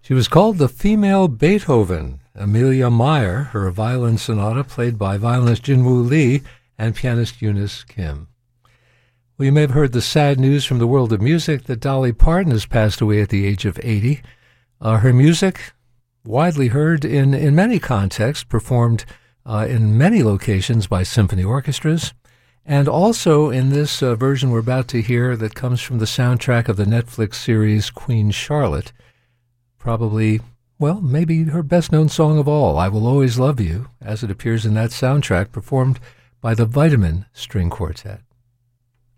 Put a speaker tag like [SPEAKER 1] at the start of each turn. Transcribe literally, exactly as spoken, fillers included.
[SPEAKER 1] She was called the female Beethoven. Amelia Meyer, her violin sonata played by violinist Jinwoo Lee and pianist Eunice Kim. Well, you may have heard the sad news from the world of music that Dolly Parton has passed away at the age of eighty. Uh, her music, widely heard in, in many contexts, performed uh, in many locations by symphony orchestras, and also in this uh, version we're about to hear that comes from the soundtrack of the Netflix series Queen Charlotte. Probably, well, maybe her best-known song of all, I Will Always Love You, as it appears in that soundtrack, performed by the Vitamin String Quartet.